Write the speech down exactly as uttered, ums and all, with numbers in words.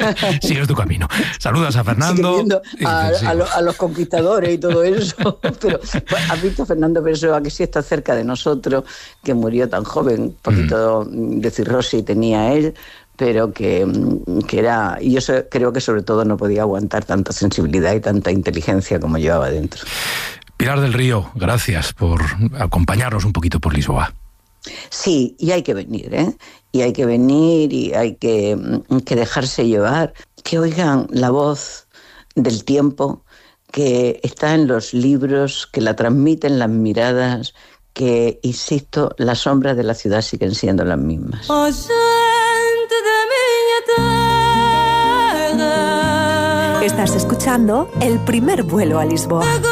sigues tu camino. Saludas a Fernando. A, sí. a, lo, a los conquistadores y todo eso. Pero pues, has visto a Fernando Pessoa, que sí está cerca de nosotros, que murió tan joven, un poquito mm. de cirrosis tenía él, pero que, que era, y yo creo que sobre todo no podía aguantar tanta sensibilidad y tanta inteligencia como llevaba dentro. Pilar del Río, gracias por acompañarnos un poquito por Lisboa. Sí, y hay que venir, ¿eh? Y hay que venir y hay que, que dejarse llevar, que oigan la voz del tiempo, que está en los libros, que la transmiten las miradas, que, insisto, las sombras de la ciudad siguen siendo las mismas. Estás escuchando El primer vuelo a Lisboa.